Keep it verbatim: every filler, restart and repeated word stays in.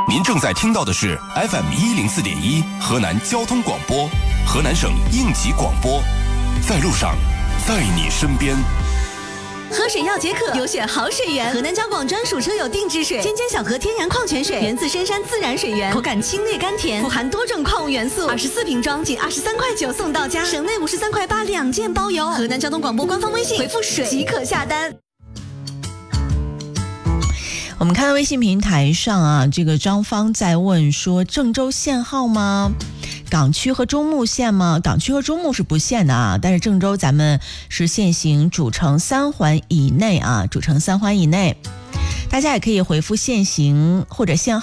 您正在听到的是 F M 一零四点一河南交通广播，河南省应急广播，在路上，在你身边。 喝水要解渴，有选好水源。河南交广专属车友定制水，尖尖小河天然矿泉水，源自深山自然水源，口感清冽甘甜，富含多种矿物元素。二十四瓶装，仅二十三块九送到家，省内五十三块八两件包邮。河南交通广播官方微信回复水即可下单。 我们看到微信平台上啊，这个张芳在问说，郑州限号吗？港区和中牟限吗？港区和中牟是不限的啊，但是郑州咱们是限行主城三环以内啊，主城三环以内。大家也可以回复限行或者限号